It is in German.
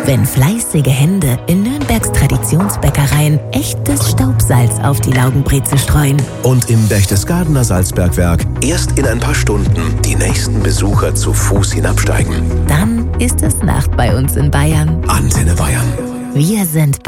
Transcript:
wenn fleißige Hände in Nürnbergs Traditionsbäckereien echtes Staubsalz auf die Laugenbrezel streuen. Und im Berchtesgadener Salzbergwerk erst in ein paar Stunden die nächsten Besucher zu Fuß hinabsteigen. Dann ist es Nacht bei uns in Bayern. Antenne Bayern. Wir sind